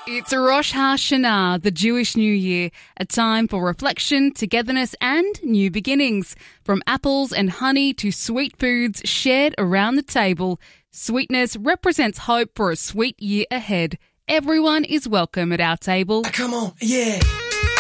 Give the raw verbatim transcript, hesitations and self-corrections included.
It's Rosh Hashanah, the Jewish New Year, a time for reflection, togetherness and new beginnings. From apples and honey to sweet foods shared around the table, sweetness represents hope for a sweet year ahead. Everyone is welcome at our table. Come on, yeah.